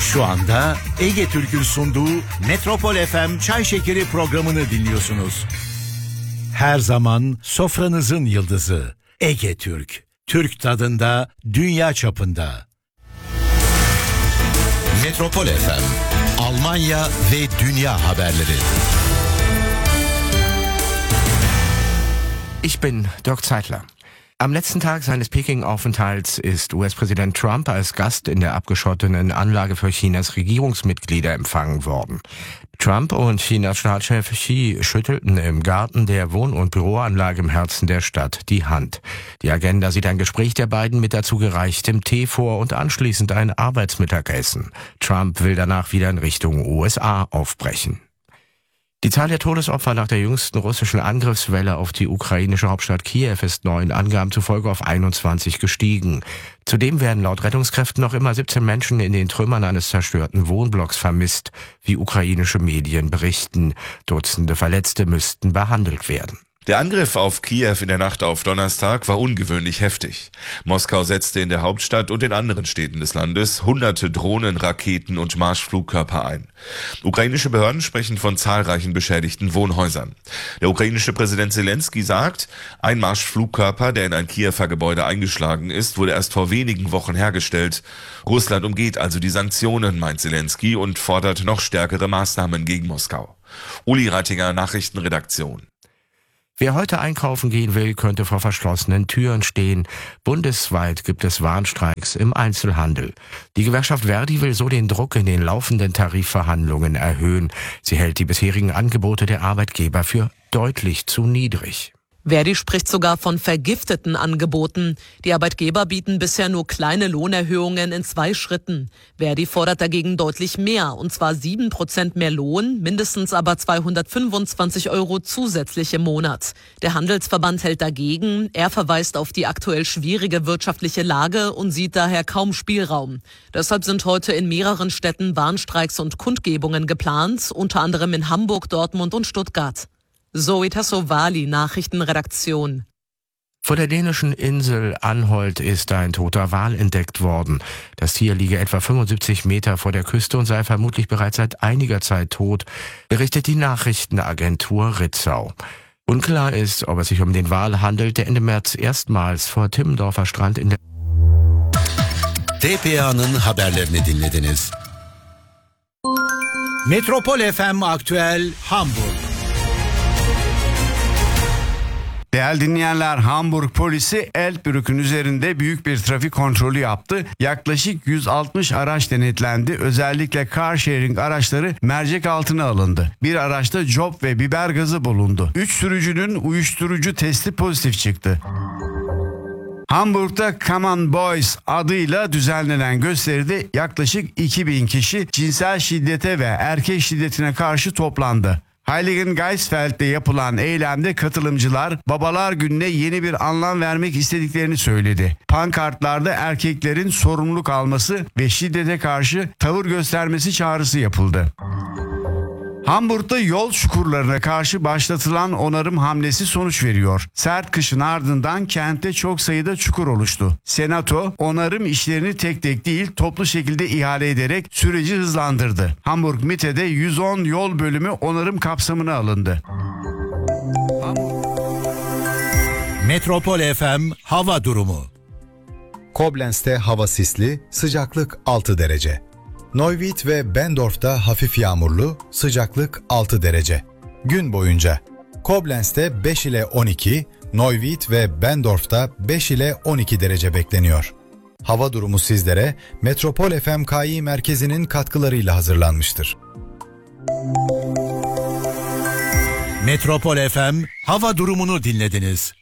Şu anda Ege Türk'ün sunduğu Metropol FM Çay Şekeri programını dinliyorsunuz. Her zaman sofranızın yıldızı Ege Türk. Türk tadında, dünya çapında. Metropol FM, Almanya ve dünya haberleri. Ich bin Dirk Zeitler. Am letzten Tag seines Peking-Aufenthalts ist US-Präsident Trump als Gast in der abgeschotteten Anlage für Chinas Regierungsmitglieder empfangen worden. Trump und Chinas Staatschef Xi schüttelten im Garten der Wohn- und Büroanlage im Herzen der Stadt die Hand. Die Agenda sieht ein Gespräch der beiden mit dazu gereichtem Tee vor und anschließend ein Arbeitsmittagessen. Trump will danach wieder in Richtung USA aufbrechen. Die Zahl der Todesopfer nach der jüngsten russischen Angriffswelle auf die ukrainische Hauptstadt Kiew ist neuen Angaben zufolge auf 21 gestiegen. Zudem werden laut Rettungskräften noch immer 17 Menschen in den Trümmern eines zerstörten Wohnblocks vermisst, wie ukrainische Medien berichten. Dutzende Verletzte müssten behandelt werden. Der Angriff auf Kiew in der Nacht auf Donnerstag war ungewöhnlich heftig. Moskau setzte in der Hauptstadt und in anderen Städten des Landes hunderte Drohnen, Raketen und Marschflugkörper ein. Ukrainische Behörden sprechen von zahlreichen beschädigten Wohnhäusern. Der ukrainische Präsident Zelensky sagt, ein Marschflugkörper, der in ein Kiewer Gebäude eingeschlagen ist, wurde erst vor wenigen Wochen hergestellt. Russland umgeht also die Sanktionen, meint Zelensky, und fordert noch stärkere Maßnahmen gegen Moskau. Uli Reitinger, Nachrichtenredaktion. Wer heute einkaufen gehen will, könnte vor verschlossenen Türen stehen. Bundesweit gibt es Warnstreiks im Einzelhandel. Die Gewerkschaft Verdi will so den Druck in den laufenden Tarifverhandlungen erhöhen. Sie hält die bisherigen Angebote der Arbeitgeber für deutlich zu niedrig. Verdi spricht sogar von vergifteten Angeboten. Die Arbeitgeber bieten bisher nur kleine Lohnerhöhungen in 2 Schritten. Verdi fordert dagegen deutlich mehr, und zwar 7% mehr Lohn, mindestens aber 225 € zusätzlich im Monat. Der Handelsverband hält dagegen. Er verweist auf die aktuell schwierige wirtschaftliche Lage und sieht daher kaum Spielraum. Deshalb sind heute in mehreren Städten Warnstreiks und Kundgebungen geplant, unter anderem in Hamburg, Dortmund und Stuttgart. Zoe Tassovali, Nachrichtenredaktion. Vor der dänischen Insel Anholt ist ein toter Wal entdeckt worden. Das Tier liege etwa 75 Meter vor der Küste und sei vermutlich bereits seit einiger Zeit tot, berichtet die Nachrichtenagentur Ritzau. Unklar ist, ob es sich um den Wal handelt, der Ende März erstmals vor Timmendorfer Strand in der TPA'nın haberlerini dinlediniz. Metropol FM Aktüel Hamburg. Değerli dinleyenler, Hamburg polisi Elbbrück'ün üzerinde büyük bir trafik kontrolü yaptı. Yaklaşık 160 araç denetlendi. Özellikle car sharing araçları mercek altına alındı. Bir araçta cop ve biber gazı bulundu. 3 sürücünün uyuşturucu testi pozitif çıktı. Hamburg'da Come On Boys adıyla düzenlenen gösteride yaklaşık 2000 kişi cinsel şiddete ve erkek şiddetine karşı toplandı. Heiligengeistfeld'de yapılan eylemde katılımcılar Babalar Günü'ne yeni bir anlam vermek istediklerini söyledi. Pankartlarda erkeklerin sorumluluk alması ve şiddete karşı tavır göstermesi çağrısı yapıldı. Hamburg'da yol çukurlarına karşı başlatılan onarım hamlesi sonuç veriyor. Sert kışın ardından kentte çok sayıda çukur oluştu. Senato onarım işlerini tek tek değil toplu şekilde ihale ederek süreci hızlandırdı. Hamburg Mitte'de 110 yol bölümü onarım kapsamına alındı. Metropol FM hava durumu. Koblenz'te hava sisli, sıcaklık 6 derece. Neuwied ve Bendorf'ta hafif yağmurlu, sıcaklık 6 derece. Gün boyunca Koblenz'te 5 ile 12, Neuwied ve Bendorf'ta 5 ile 12 derece bekleniyor. Hava durumu sizlere Metropol FM KI merkezinin katkılarıyla hazırlanmıştır. Metropol FM hava durumunu dinlediniz.